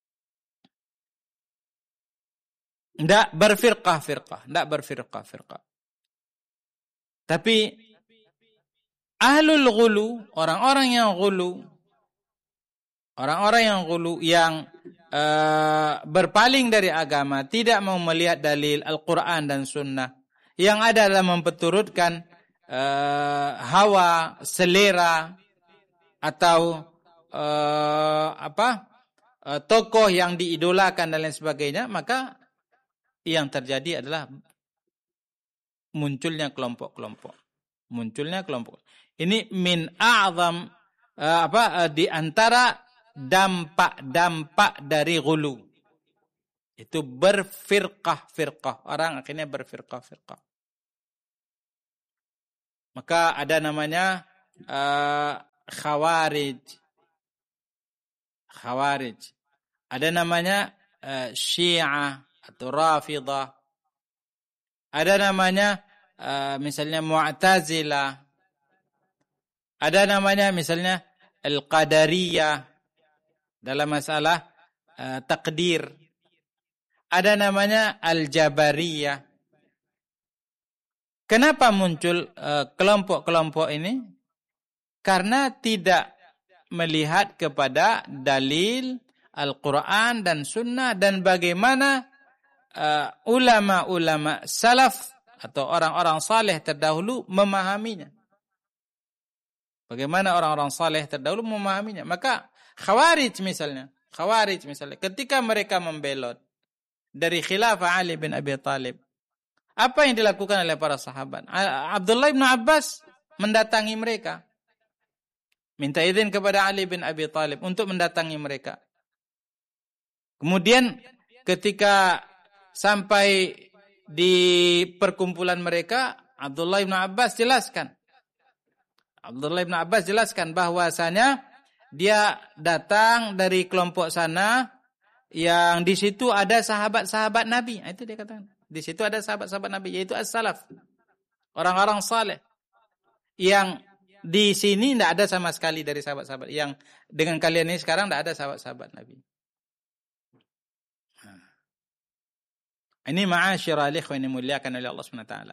Tidak berfirqah-firqah, tidak berfirqah-firqah. Tapi ahlul ghulu, orang-orang yang ghulu, orang-orang yang ghulu, yang Uh, berpaling dari agama, tidak mau melihat dalil Al-Quran dan Sunnah, yang ada adalah memperturutkan uh, hawa, selera, atau uh, apa uh, tokoh yang diidolakan dan lain sebagainya, maka yang terjadi adalah munculnya kelompok-kelompok, munculnya kelompok. Ini min a'zam uh, apa uh, di antara dampak-dampak dari ghulu, Itu berfirqah-firqah. Orang akhirnya berfirqah-firqah. Maka ada namanya uh, khawarij. Khawarij. Ada namanya uh, syiah atau rafidah. Ada namanya uh, misalnya mu'tazilah. Ada namanya misalnya al-qadariyah dalam masalah uh, takdir. Ada namanya al-jabariyah. Kenapa muncul uh, kelompok-kelompok ini? Karena tidak melihat kepada dalil Al-Quran dan Sunnah dan bagaimana uh, ulama-ulama salaf atau orang-orang saleh terdahulu memahaminya. Bagaimana orang-orang saleh terdahulu memahaminya. Maka Khawarij misalnya, Khawarij misalnya, ketika mereka membelot dari khilafah Ali bin Abi Thalib, apa yang dilakukan oleh para sahabat? Abdullah bin Abbas mendatangi mereka. Minta izin kepada Ali bin Abi Thalib untuk mendatangi mereka. Kemudian ketika sampai di perkumpulan mereka, Abdullah bin Abbas jelaskan. Abdullah bin Abbas jelaskan bahwasanya dia datang dari kelompok sana yang di situ ada sahabat-sahabat Nabi. Itu dia katakan. Di situ ada sahabat-sahabat Nabi, yaitu as-salaf. Orang-orang saleh. Yang di sini tidak ada sama sekali dari sahabat-sahabat. Yang dengan kalian ini sekarang tidak ada sahabat-sahabat Nabi. Ini ma'asyiral ikhwan yang dimuliakan oleh Allah subhanahu wa taala.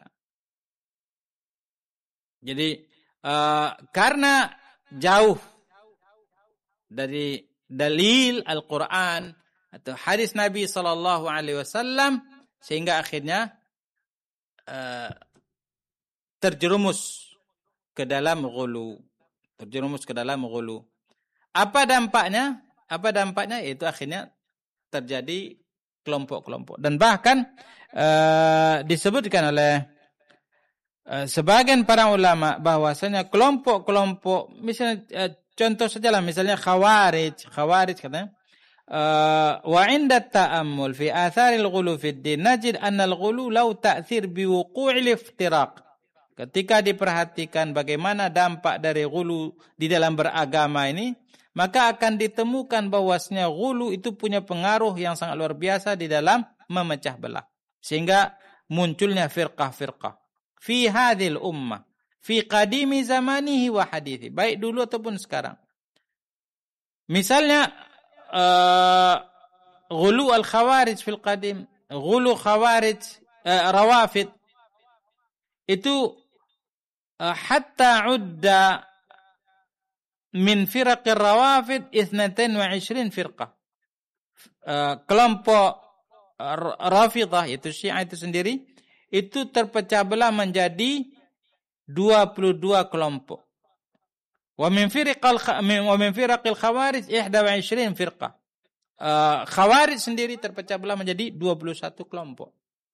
Jadi uh, karena jauh dari dalil Al-Quran atau hadis Nabi sallallahu alaihi wasallam, sehingga akhirnya uh, terjerumus ke dalam ghulu, terjerumus ke dalam ghulu. Apa dampaknya? Apa dampaknya? Itu akhirnya terjadi kelompok-kelompok. Dan bahkan uh, disebutkan oleh uh, sebagian para ulama bahwasanya kelompok-kelompok, misalnya uh, contoh sajalah, misalnya Khawarij, Khawarij katanya, wa 'inda at-ta'ammul fi atharil ghulu fi ad-din najid anna al-ghulu law ta'thir bi wuqu'il iftiraq. Ketika diperhatikan bagaimana dampak dari ghulu di dalam beragama ini, maka akan ditemukan bahwasanya ghulu itu punya pengaruh yang sangat luar biasa di dalam memecah belah, sehingga munculnya firqah-firqah fi hadhil ummah fi qadimi zamanihi wa hadithi, baik dulu ataupun sekarang. Misalnya Uh, ghulu al-khawarij fil qadim, ghulu khawarij uh, rawafid itu uh, hatta udda min firaq ar-rawafid اثنتين وعشرين firqah. Uh, kelompok uh, Rafidah itu Syiah itu sendiri itu terpecah belah menjadi dua puluh dua kelompok. Wa min firqal wa min firaqil khawarij ihda wa ishrin firqah. Uh, khawarij sendiri terpecah belah menjadi dua puluh satu kelompok.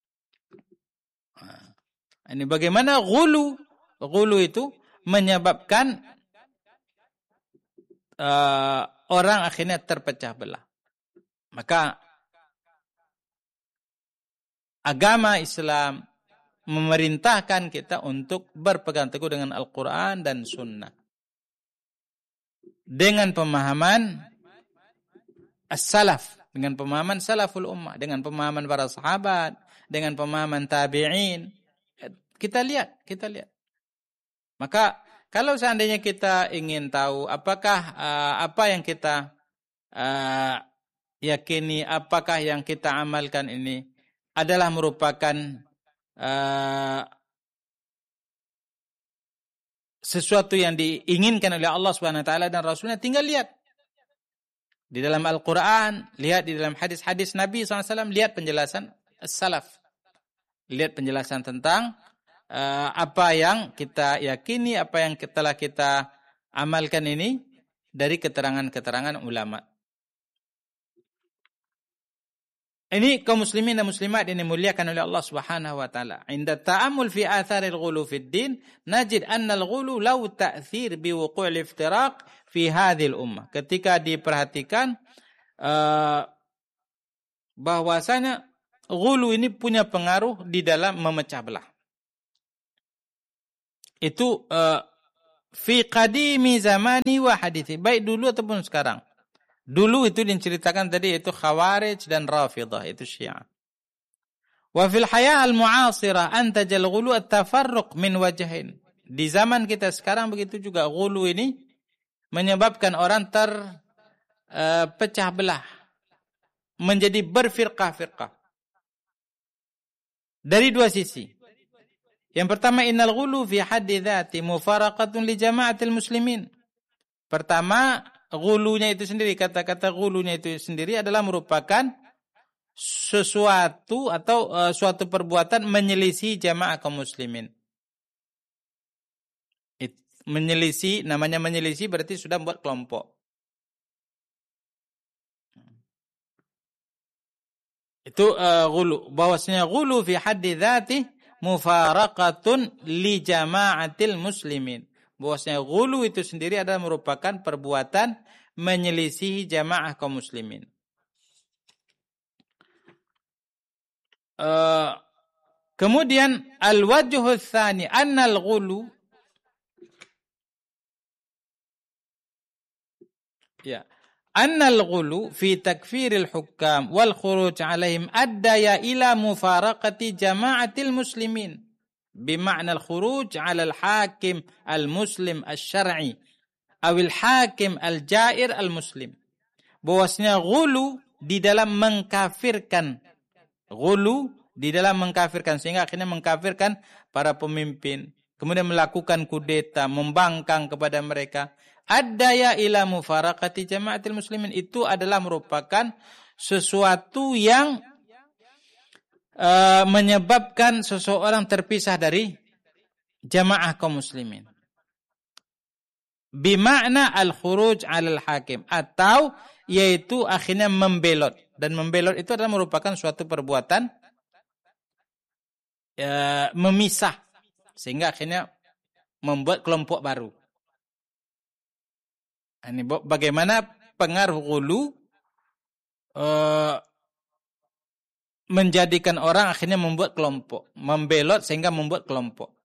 Nah, ini bagaimana ghulu, ghulu itu menyebabkan uh, orang akhirnya terpecah belah. Maka agama Islam memerintahkan kita untuk berpegang teguh dengan Al-Quran dan Sunnah, dengan pemahaman as-salaf, dengan pemahaman salaful ummah, dengan pemahaman para sahabat, dengan pemahaman tabi'in. Kita lihat, kita lihat. Maka kalau seandainya kita ingin tahu apakah uh, apa yang kita uh, yakini, apakah yang kita amalkan ini adalah merupakan uh, sesuatu yang diinginkan oleh Allah Subhanahu wa taala dan Rasulnya, tinggal lihat di dalam Al-Quran, lihat di dalam hadis-hadis Nabi shallallahu alaihi wasallam, lihat penjelasan as-salaf, lihat penjelasan tentang uh, apa yang kita yakini, apa yang telah kita amalkan ini dari keterangan-keterangan ulama. Ini kaum muslimin dan muslimat yang dimuliakan oleh Allah Subhanahu wa taala. Inda ta'ammul fi atharil ghulu fid din, najid anna al-ghulu law ta'thir bi wuqu'il iftiraq fi hadhil ummah. Ketika diperhatikan uh, bahwasanya ghulu ini punya pengaruh di dalam memecah belah. Itu uh, fi qadimi zamani wa hadithi, baik dulu ataupun sekarang. Dulu itu diceritakan tadi itu Khawarij dan Rafidah, itu Syiah. Wa fil haya al-mu'asirah antajal ghulu at-tafarruq min wajhain. Di zaman kita sekarang begitu juga ghulu ini menyebabkan orang terpecah uh, belah, menjadi berfirqah-firqah. Dari dua sisi. Yang pertama, innal ghulu fi haddi dzati mufaraqatun li jama'atil muslimin. Pertama, ghulunya itu sendiri, kata-kata ghulunya itu sendiri adalah merupakan sesuatu atau uh, suatu perbuatan menyelisih jamaah kaum muslimin. It, menyelisih, namanya menyelisih berarti sudah membuat kelompok. Itu uh, ghulu, bahwasanya ghulu fi haddi dzati mufaraqatun li jama'atil muslimin. Bahwasanya ghulu itu sendiri adalah merupakan perbuatan menyelisihi jamaah kaum muslimin. Uh, kemudian al-wajhu tsani anna al-ghulu, ya, annal ghulu fi takfiril hukam wal khuruj alaihim addaya ila mufaraqati jama'atil muslimin bima'na al khuruj ala al hakim al muslim al syar'i awil hakim al jair al muslim. Bahwasanya ghulu di dalam mengkafirkan, ghulu di dalam mengkafirkan, sehingga akhirnya mengkafirkan para pemimpin, kemudian melakukan kudeta, membangkang kepada mereka. Ad-daya ila mufaraqati jama'atil muslimin, itu adalah merupakan sesuatu yang uh, menyebabkan seseorang terpisah dari jamaah kaum muslimin. Bima'na al-khuruj 'alal hakim, atau yaitu akhirnya membelot, dan membelot itu adalah merupakan suatu perbuatan uh, memisah, sehingga akhirnya membuat kelompok baru. Ini bagaimana pengaruh ghulu uh, menjadikan orang akhirnya membuat kelompok, membelot sehingga membuat kelompok.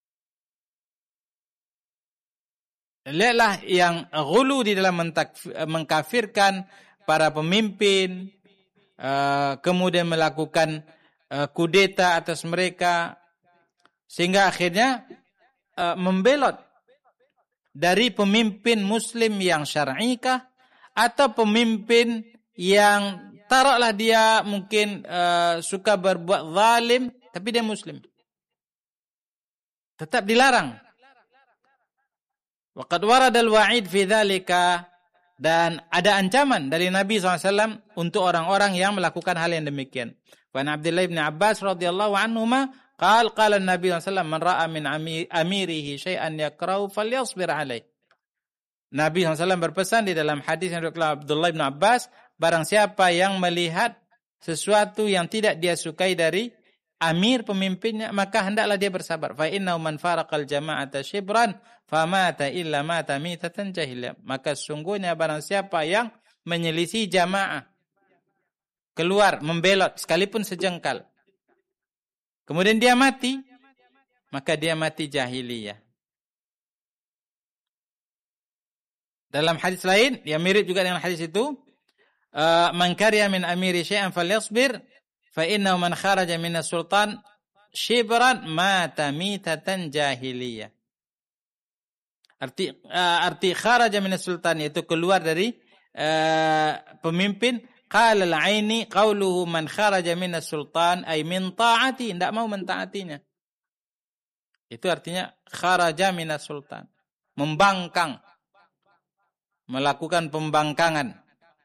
Lihatlah yang ghulu di dalam mengkafirkan para pemimpin, uh, kemudian melakukan uh, kudeta atas mereka, sehingga akhirnya uh, membelot dari pemimpin muslim yang syar'ikah atau pemimpin yang taruhlah dia mungkin uh, suka berbuat zalim tapi dia muslim, tetap dilarang. Waqad warada al-wa'id fi dzalika, dan ada ancaman dari Nabi shallallahu alaihi wasallam untuk orang-orang yang melakukan hal yang demikian. Wa an Abdullah bin Abbas radhiyallahu anhuma qala qala an-nabi sallallahu alaihi wasallam man ra'a min amirihi syai'an yakrahu falyasbir alaih. Nabi shallallahu alaihi wasallam berpesan di dalam hadis yang diriwayatkan Abdullah bin Abbas, barang siapa yang melihat sesuatu yang tidak dia sukai dari amir pemimpinnya, maka hendaklah dia bersabar. Fa innahu man faraqal jama'ata shibran famata illa mata mitatan jahiliyah. Maka sesungguhnya barang siapa yang menyelisih jamaah, keluar membelot sekalipun sejengkal, kemudian dia mati, maka dia mati jahiliyah. Dalam hadis lain yang mirip juga dengan hadis itu, uh, man kariya min amiri syai'an falyasbir fa innahu man kharaja minas sultan shibran mata mitatan jahiliyah. Arti uh, arti kharaja minas sultan itu keluar dari uh, pemimpin. Qala al-Aini qauluhu man kharaja minas sultan ay min ta'ati, tidak mau mentaatinya. Itu artinya kharaja minas sultan, membangkang, melakukan pembangkangan.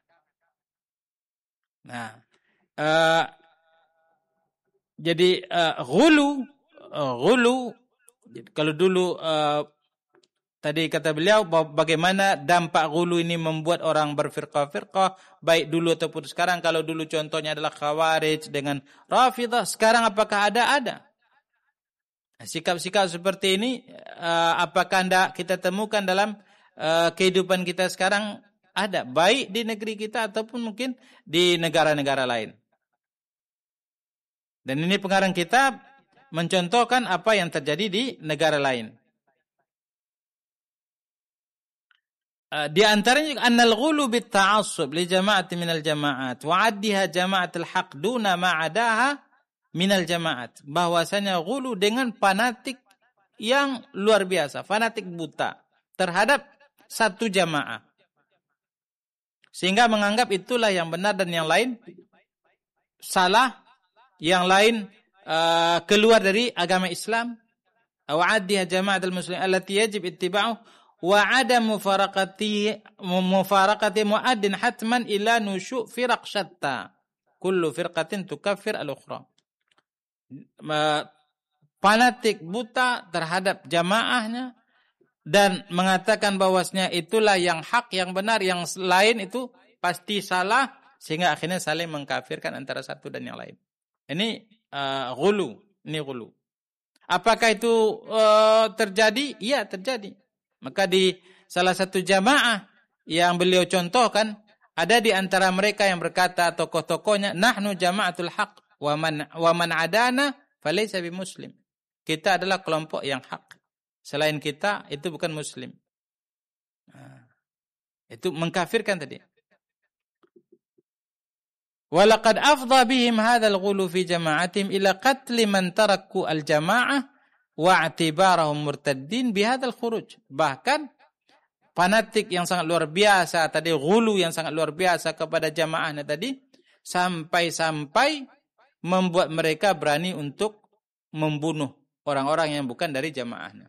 Nah, uh, jadi uh, ghulu, uh, ghulu. Kalau dulu uh, tadi kata beliau bagaimana dampak ghulu ini membuat orang berfirqah-firqah, baik dulu ataupun sekarang. Kalau dulu contohnya adalah Khawarij dengan Rafidah, sekarang apakah ada? Ada. Sikap-sikap seperti ini uh, apakah tidak kita temukan dalam uh, kehidupan kita sekarang? Ada, baik di negeri kita ataupun mungkin di negara-negara lain. Dan ini pengarang kitab mencontohkan apa yang terjadi di negara lain. Uh, di antaranya annal ghulu bit ta'assub li jama'ati minal jama'at wa 'addiha jama'atul haq duna ma 'adaha minal jama'at. Bahwasanya ghulu dengan fanatik yang luar biasa, fanatik buta terhadap satu jamaah. Sehingga menganggap itulah yang benar dan yang lain salah, yang lain uh, keluar dari agama Islam. Wa 'addiha jama'atul muslimin allati yajib ittiba'uhu wa adam mufaraqati mufaraqati muaddin hatman ila nusyu' firaq syatta kullu firqatin tukaffir al-ukhra. Fanatik buta terhadap jamaahnya dan mengatakan bahwasanya itulah yang hak, yang benar, yang lain itu pasti salah, sehingga akhirnya saling mengkafirkan antara satu dan yang lain. Ini uh, ghulu, ini ghulu. Apakah itu uh, terjadi? Iya, terjadi. Maka di salah satu jamaah yang beliau contohkan, ada di antara mereka yang berkata, tokoh-tokohnya, nahnu jama'atul haq wa man wa man adana falaysa bimuslim. Kita adalah kelompok yang hak. Selain kita itu bukan muslim. Nah, itu mengkafirkan tadi. Walaqad afdha bihim hadzal ghulu fi jama'atihim ila qatl man taraku al-jama'ah wa i'tibarahum murtaddin bihadzal khuruj. Bahkan fanatik yang sangat luar biasa tadi, ghulu yang sangat luar biasa kepada jamaahnya tadi, sampai-sampai membuat mereka berani untuk membunuh orang-orang yang bukan dari jamaahnya.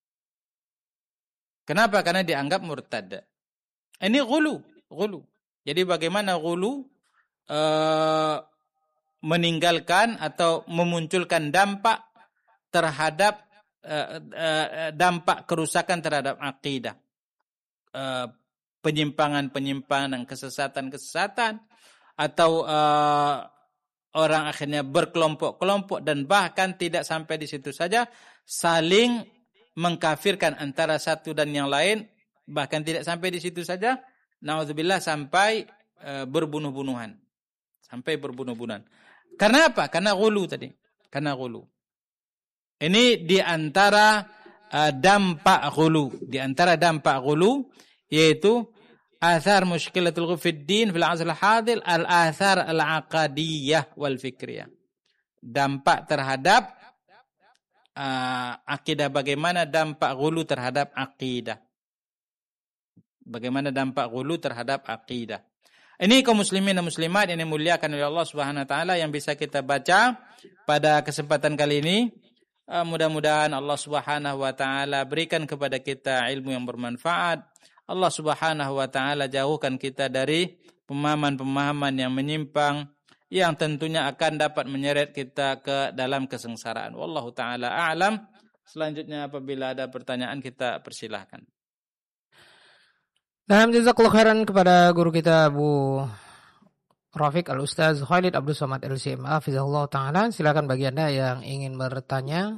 Kenapa? Karena dianggap murtad. Ini ghulu, ghulu. Jadi bagaimana ghulu uh, meninggalkan atau memunculkan dampak terhadap uh, uh, dampak kerusakan terhadap akidah, uh, penyimpangan-penyimpangan, kesesatan-kesesatan, atau uh, orang akhirnya berkelompok-kelompok dan bahkan tidak sampai di situ saja, saling mengkafirkan antara satu dan yang lain, bahkan tidak sampai di situ saja, naudzubillah, sampai uh, berbunuh-bunuhan, sampai berbunuh-bunuhan. Karena apa? Karena ghulu tadi, karena ghulu. Ini di antara uh, dampak ghulu, di antara dampak ghulu yaitu athar mushkilatul ghulu fid din fil asr al-hadir al-athar al-aqadiyah wal fikriyah. Dampak terhadap uh, akidah, bagaimana dampak ghulu terhadap akidah. Bagaimana dampak ghulu terhadap akidah. Ini kaum muslimin dan muslimat yang dimuliakan oleh Allah Subhanahu wa taala yang bisa kita baca pada kesempatan kali ini. Uh, mudah-mudahan Allah Subhanahu wa taala berikan kepada kita ilmu yang bermanfaat. Allah Subhanahu wa taala jauhkan kita dari pemahaman-pemahaman yang menyimpang yang tentunya akan dapat menyeret kita ke dalam kesengsaraan. Wallahu taala a'lam. Selanjutnya apabila ada pertanyaan kita persilahkan. Nah, jazakallahu khairan kepada guru kita Abu Rafiq Al-Ustaz Khalid Abdul Somad L C M A Hafizahullah Ta'ala. Silakan bagi Anda yang ingin bertanya,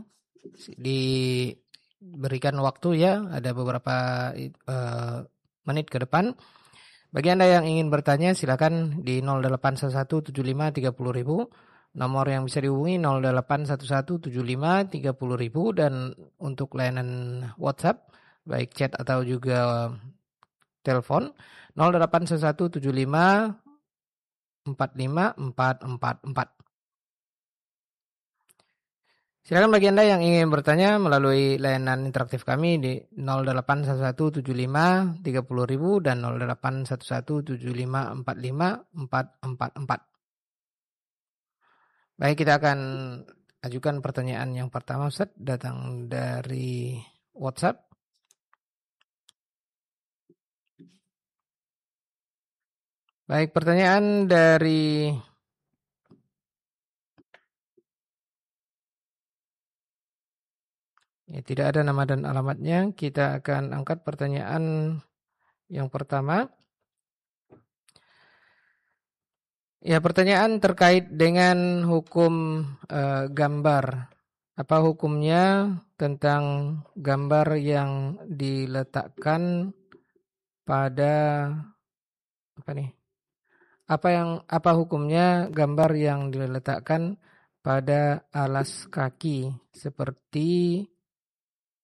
diberikan waktu ya, ada beberapa uh, menit ke depan. Bagi Anda yang ingin bertanya, silakan di nol delapan satu satu tujuh lima tiga nol nol nol. Nomor yang bisa dihubungi nol delapan satu satu tujuh lima tiga nol nol nol. Dan untuk layanan WhatsApp, baik chat atau juga telepon, nol delapan satu satu tujuh lima empat lima empat empat empat. Silakan bagi Anda yang ingin bertanya melalui layanan interaktif kami di nol delapan satu satu tujuh lima tiga nol nol nol dan nol delapan satu satu tujuh lima empat lima empat empat empat. Baik, kita akan ajukan pertanyaan yang pertama, Ustaz, datang dari WhatsApp. Baik, pertanyaan dari ya, tidak ada nama dan alamatnya. Kita akan angkat pertanyaan yang pertama. Ya, pertanyaan terkait dengan hukum uh, gambar. Apa hukumnya tentang gambar yang diletakkan pada apa nih? Apa yang apa hukumnya gambar yang diletakkan pada alas kaki seperti